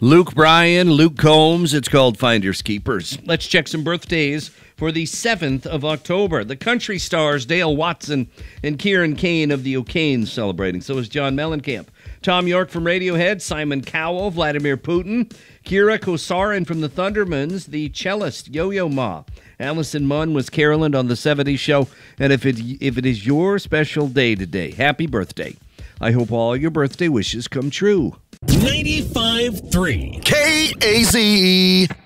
Luke Bryan, Luke Combs. It's called Finders Keepers. Let's check some birthdays for the 7th of October. The country stars Dale Watson and Kieran Kane of the O'Kanes celebrating. So is John Mellencamp. Tom York from Radiohead, Simon Cowell, Vladimir Putin, Kira Kosarin from the Thundermans, the cellist Yo-Yo Ma. Allison Munn was Carolyn on the 70s Show. And if it is your special day today, happy birthday. I hope all your birthday wishes come true. 95.3 KAZE.